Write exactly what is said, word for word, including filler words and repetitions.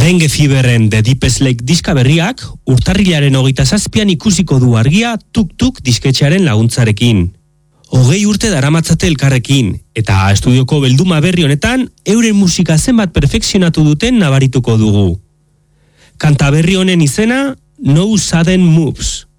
Dengue Feverren The Deepest Lake diska berriak urtarrilaren hogeita zazpian ikusiko du argia tuk-tuk disketxearen laguntzarekin. Hogei urte daramatzate elkarrekin, eta estudioko belduma berri honetan euren musika zenbat perfekzionatu duten nabarituko dugu. Kanta berri honen izena No Sudden Moves.